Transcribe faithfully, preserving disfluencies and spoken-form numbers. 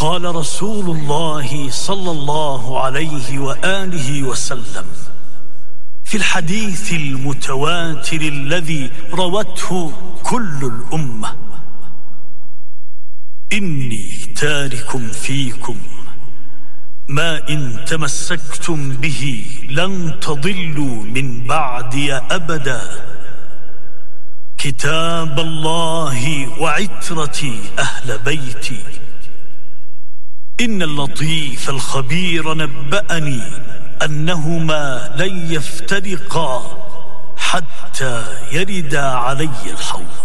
قال رسول الله صلى الله عليه وآله وسلم في الحديث المتواتر الذي روته كل الأمة: إني تارك فيكم ما إن تمسكتم به لن تضلوا من بعدي أبدا، كتاب الله وعترتي أهل بيتي. إن اللطيف الخبير نبأني أنهما لن يفترقا حتى يردا علي الحوض.